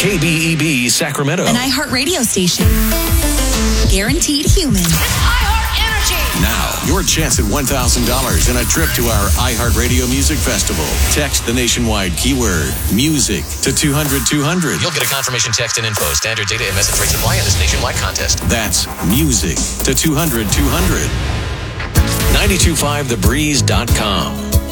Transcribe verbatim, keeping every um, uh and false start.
K B E B Sacramento. An iHeartRadio station. Guaranteed human. It's iHeart Energy. Now, your chance at one thousand dollars and a trip to our iHeartRadio Music Festival. Text the nationwide keyword music to two hundred two hundred. You'll get a confirmation text and info. Standard data and message rates apply in this nationwide contest. That's music to two hundred two hundred. nine two five the breeze dot com.